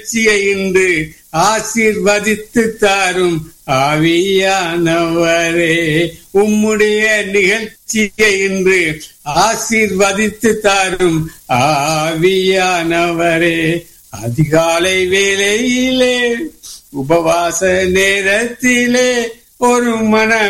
இன்று ஆசீர்வதித்து தாரும் ஆவியானவரே. உம்முடைய நிகழ்ச்சியை இன்று ஆசீர்வதித்து தாரும் ஆவியானவரே. அதிகாலை வேளையிலே உபவாச நேரத்திலே ஒரு மன